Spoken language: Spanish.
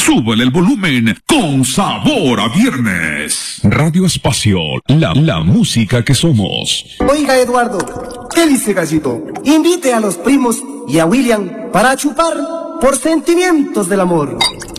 súbele el volumen con sabor a viernes. Radio Espacio, la música que somos. Oiga, Eduardo, ¿qué dice Gallito? Invite a los primos y a William para chupar por sentimientos del amor.